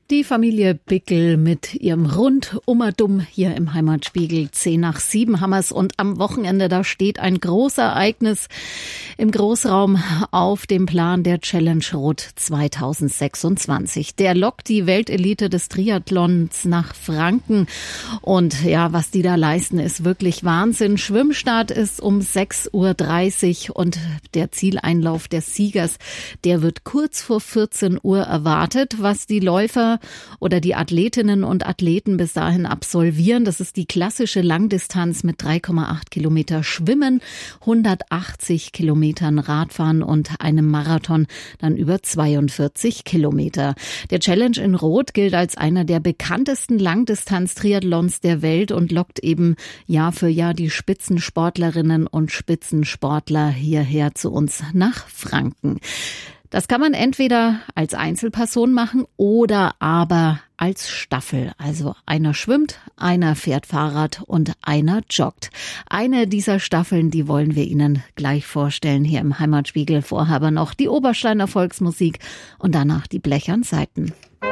Die Familie Bickel mit ihrem Rundummerdumm hier im Heimatspiegel. 6:10 haben wir's und am Wochenende, da steht ein Großereignis im Großraum auf dem Plan der Challenge Rot 2026. Der lockt die Weltelite des Triathlons nach Franken und ja, was die da leisten, ist wirklich Wahnsinn. Schwimmstart ist um 6:30 Uhr und der Zieleinlauf des Siegers, der wird kurz vor 14 Uhr erwartet. Was die Läufer oder die Athletinnen und Athleten bis dahin absolvieren. Das ist die klassische Langdistanz mit 3,8 Kilometer Schwimmen, 180 Kilometern Radfahren und einem Marathon dann über 42 Kilometer. Der Challenge in Rot gilt als einer der bekanntesten Langdistanz-Triathlons der Welt und lockt eben Jahr für Jahr die Spitzensportlerinnen und Spitzensportler hierher zu uns nach Franken. Das kann man entweder als Einzelperson machen oder aber als Staffel. Also einer schwimmt, einer fährt Fahrrad und einer joggt. Eine dieser Staffeln, die wollen wir Ihnen gleich vorstellen hier im Heimatspiegel. Vorher aber noch die Obersteiner Volksmusik und danach die Blechern Seiten.